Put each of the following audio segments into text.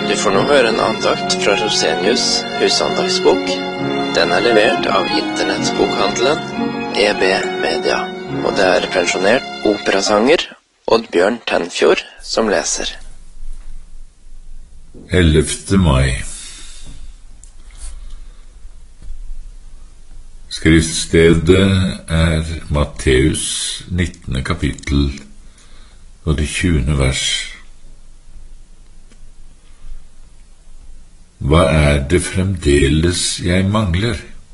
Du får nå høre en andakt fra Rosenius husandaktsbok. Den er levert av internettbokhandelen EB Media, og det er pensjonert operasanger Oddbjørn Tenfjord som leser. 11. mai. Skriftstedet er Matteus 19. kapittel og det 20. vers. Hva er det fremdeles jeg mangler?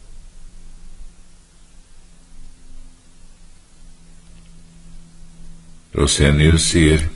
Rosenius sier: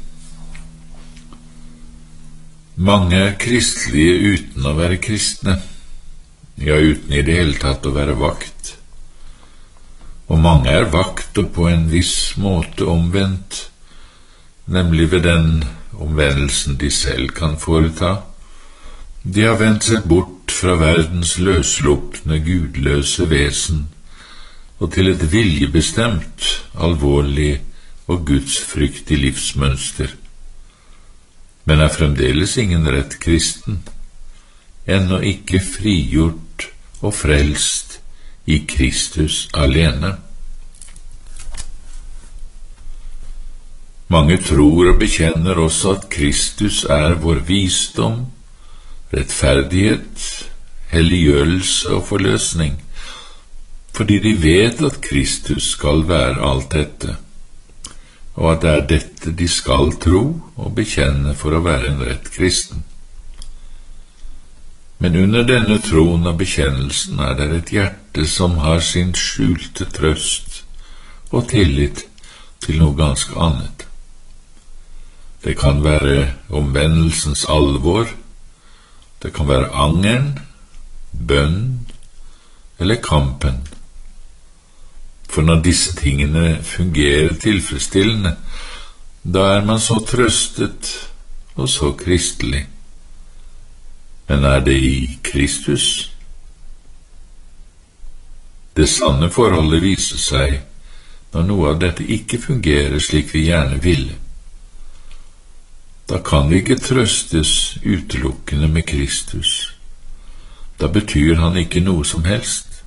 mange er kristelige uten å være kristne, ja, uten i det hele tatt å være vakt. Og mange er vakt og på en viss måte omvendt, nemlig ved den omvendelsen de selv kan foreta. De har vendt seg bort fra verdens løsslupne, gudløse vesen og til et viljebestemt, alvorlig og gudsfryktig livsmønster, men er fremdeles ingen rett kristen, ennå ikke frigjort og frelst i Kristus alene. Mange tror og bekjenner også at Kristus er vår visdom, rettferdighet, helliggjørelse og forløsning, fordi de vet at Kristus skal være alt dette, og at det er dette de skal tro og bekjenne for å være en rett kristen. Men under denne troen og bekjennelsen er det et hjerte som har sin skjulte trøst og tillit til noe ganske annet. Det kan være omvendelsens alvor, det kan være angeren, bønn eller kampen. For når disse tingene fungerer tilfredsstillende, da er man så trøstet og så kristelig. Men er det i Kristus? Det sanne forholdet viser seg når noe av dette ikke fungerer slik vi gjerne ville. Da kan vi ikke trøstes utelukkende med Kristus. Da betyr han ikke noe som helst.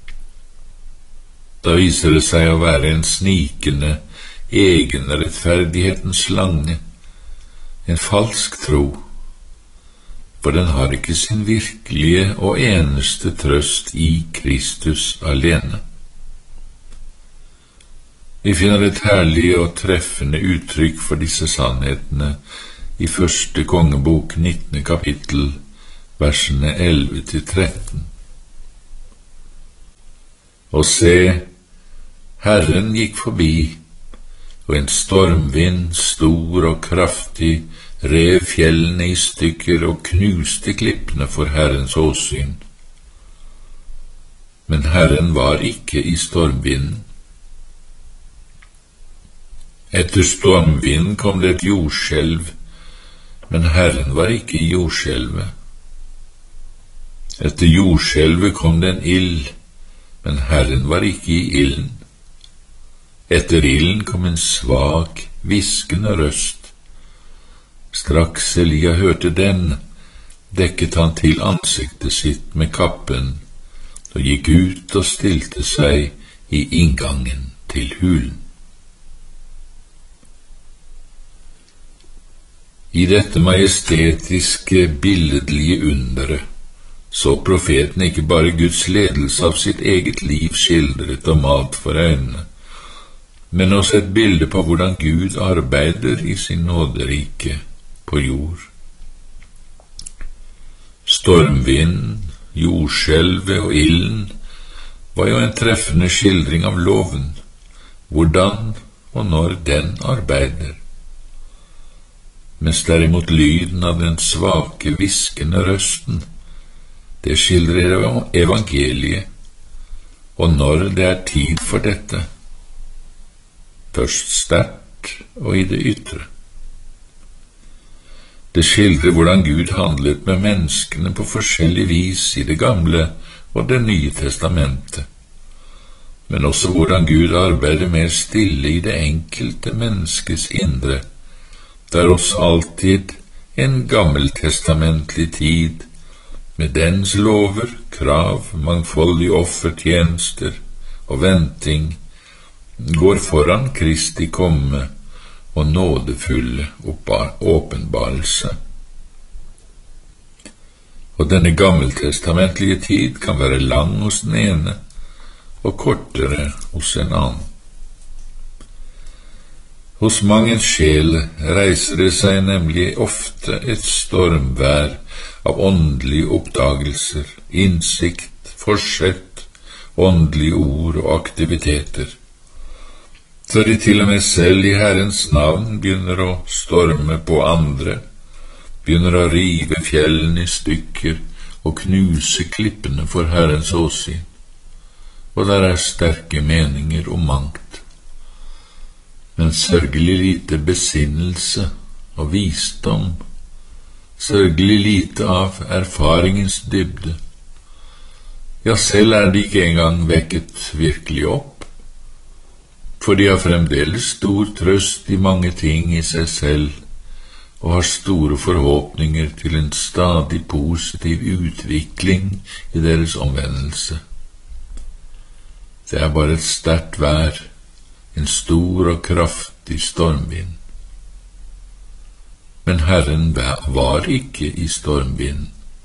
Da viser det seg å være en snikende, egenrettferdighetens slange, en falsk tro, for den har ikke sin virkelige og eneste trøst i Kristus alene. Vi finner et herlig og treffende uttrykk for disse sannhetene i første kongebok 19. kapittel, versene 11-13. Og se, Herren gikk forbi, og en stormvind, stor og kraftig, rev fjellene i stykker og knuste klippene for Herrens åsyn. Men Herren var ikke i stormvinden. Etter stormvinden kom det et jordskjelv, men Herren var ikke i jordskjelvet. Etter jordskjelvet kom det en ild, men Herren var ikke i ilden. Etter ilden kom en svak, hviskende røst. Straks Elia hørte den, dekket han til ansiktet sitt med kappen og gikk ut og stilte seg i inngangen til hulen. I dette majestetiske, billedlige underet så profeten ikke bare Guds ledelse av sitt eget liv skildret og malt for øynene, men også et bilde på hvordan Gud arbeider i sin nåderike på jord. Stormvinden, jordskjelvet og ilden var jo en treffende skildring av loven, hvordan og når den arbeider. Mens derimot lyden av den svake, hviskende røsten, det skildrer evangeliet, og når det er tid for dette, først sterkt og i det ytre. Det skildrer hvordan Gud handlet med menneskene på forskjellig vis i det gamle og det nye testamentet, men også hvordan Gud arbeider mer stille i det enkelte menneskes indre, der også alltid en gammeltestamentlig tid med dens lover, krav, mangfoldige offertjenester og venting går foran Kristi komme og nådefulle åpenbarelse. Og denne gammeltestamentlige tid kan være lang hos den ene og kortere hos en annen. Hos mange sjel reiser det seg nemlig ofte et stormvær av åndelige oppdagelser, innsikt, forsett, åndelige ord og aktiviteter, så de til og med selv i Herrens navn begynner å storme på andre, begynner å rive fjellene i stykker og knuse klippene for Herrens åsyn, og der er sterke meninger om mangt, men sørgelig lite besinnelse og visdom, sørgelig lite av erfaringens dybde. Ja, selv er de ikke engang vekket virkelig opp, for de har fremdeles stor trøst i mange ting i seg selv, og har store forhåpninger til en stadig positiv utvikling i deres omvendelse. Det er bare et sterkt vær, en stor og kraftig stormvind. Men Herren var ikke i stormvinden.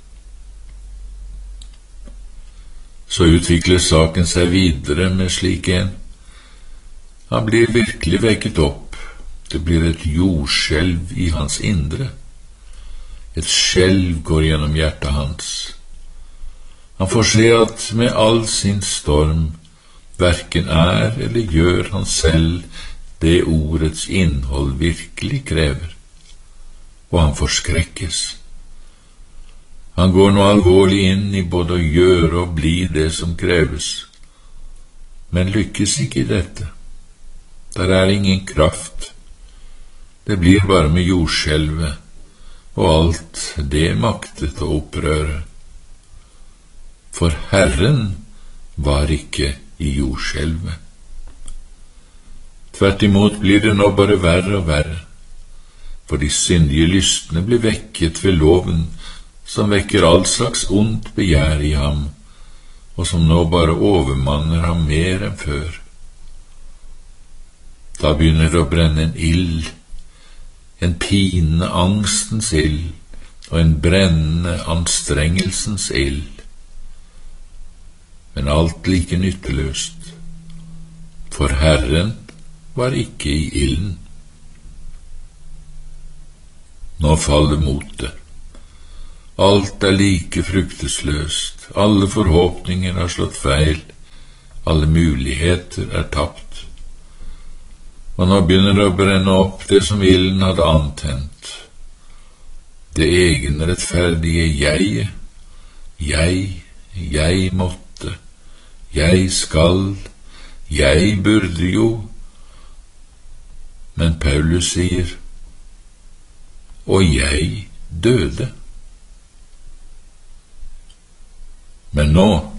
Så utvikler saken seg videre med slik en. Han blir virkelig vekket opp. Det blir et jordskjelv i hans indre. Et skjelv går gjennom hjertet hans. Han får se at med all sin storm hverken er eller gjør han selv det ordets innhold virkelig krever, og han forskrekkes. Han går nå alvorlig inn i både å gjøre og bli det som kreves, men lykkes ikke i dette. Der er ingen kraft. Det blir bare med jordskjelvet, og alt det maktet å opprøre. For Herren var ikke i jordskjelvet. Tvert imot blir det nå bare verre og verre, for de syndige lystne blir vekket ved loven, som vekker all slags ondt begjær i ham, og som nå bare overmanner ham mer enn før. Da begynner det å brenne en ild, en pinende angstens ild, og en brennende anstrengelsens ild. Men alt like nytteløst, for Herren var ikke i ilden. Nå faller motet. Alt er like fruktesløst, alle forhåpninger har slått feil, alle muligheter er tapt. Og nå begynner det å brenne opp det som ilden hadde antent. Det egenrettferdige jeg måtte, jeg skal, jeg burde jo. Men Paulus sier, og jeg døde. Men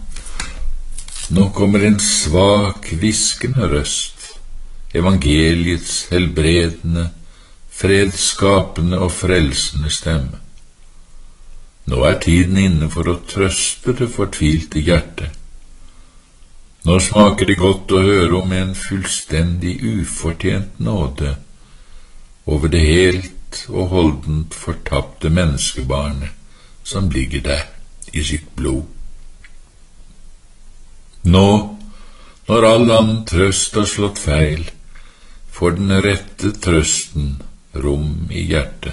nå kommer en svak, hviskende røst, evangeliets helbredende, fredsskapende og frelsende stemme. Nå er tiden inne for å trøste det fortvilte hjertet. Nå smaker det godt å høre om en fullstendig ufortjent nåde over det helt og holdent fortapte menneskebarnet som ligger der i sitt blod. Nå, når all annen trøst har slått feil, får den rette trøsten rom i hjertet.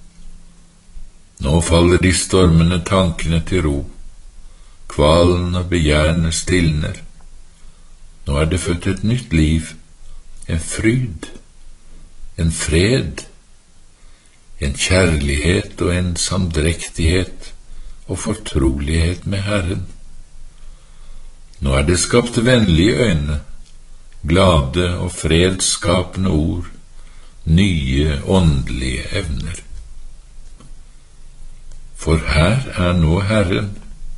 Nå faller de stormende tankene til ro, kvalen og begjærene stilner. Nå er det født et nytt liv, en fryd, en fred, en kjærlighet og en samdrektighet og fortrolighet med Herren. Nå er det skapt vennlige øyne, glade og fredsskapende ord, nye åndelige evner. For her er nå Herren.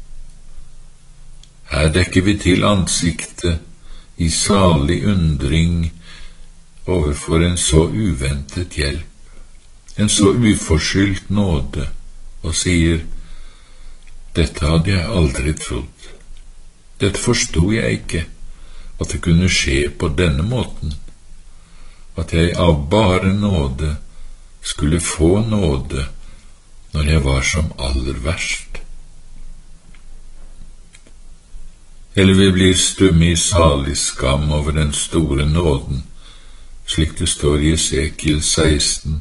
Her dekker vi til ansiktet i salig undring overfor en så uventet hjelp, en så uforskyldt nåde, og sier: dette hadde jeg aldri trodd. Dette forstod jeg ikke, at det kunne skje på denne måten, at jeg av bare nåde skulle få nåde når jeg var som aller verst. Eller vi blir stumme i salig skam over den store nåden, slik det står i Esekiel 16.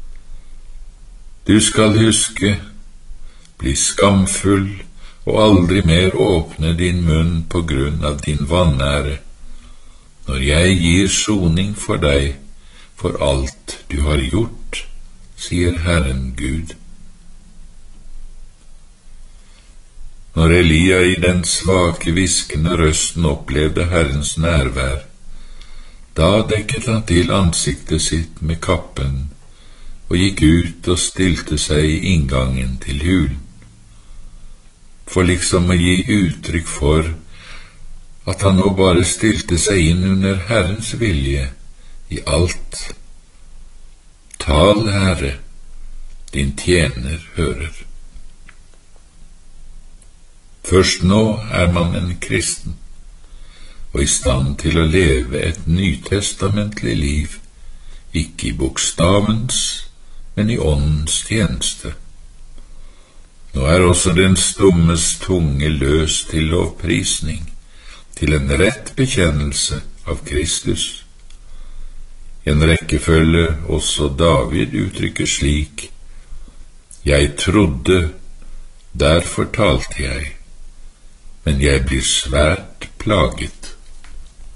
Du skal huske, bli skamfull og aldri mer åpne din munn på grunn av din vanære, når jeg gir soning for deg for alt du har gjort, sier Herren Gud. Når Elia i den svake, hviskende røsten opplevde Herrens nærvær, da dekket han til ansiktet sitt med kappen og gikk ut og stilte seg i inngangen til hulen, for liksom å gi uttrykk for at han nå bare stilte seg inn under Herrens vilje i alt. Tal, Herre, din tjener hører. Først nå er man en kristen, og i stand til å leve et nytestamentlig liv, ikke i bokstavens, men i åndens tjeneste. Nå er også den stummes tunge løs til lovprisning, til en rett bekjennelse av Kristus. En rekkefølge også David uttrykker slik: jeg trodde, derfor talte jeg, men jeg blir svært plaget.